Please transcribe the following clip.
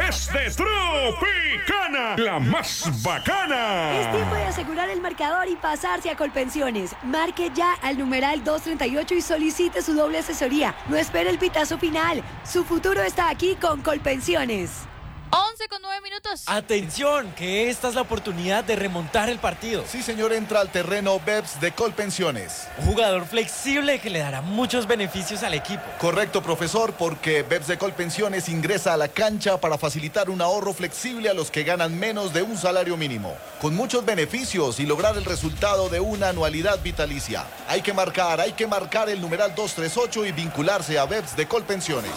es de Tropicana, la más bacana. Es tiempo de asegurar el marcador y pasarse a Colpensiones. Marque ya al numeral 238 y solicite su doble asesoría. No espere el pitazo final. Su futuro está aquí con Colpensiones. 11:09. Atención, que esta es la oportunidad de remontar el partido. Sí, señor, entra al terreno BEPS de Colpensiones. Un jugador flexible que le dará muchos beneficios al equipo. Correcto, profesor, porque BEPS de Colpensiones ingresa a la cancha para facilitar un ahorro flexible a los que ganan menos de un salario mínimo, con muchos beneficios y lograr el resultado de una anualidad vitalicia. Hay que marcar el numeral 238 y vincularse a BEPS de Colpensiones.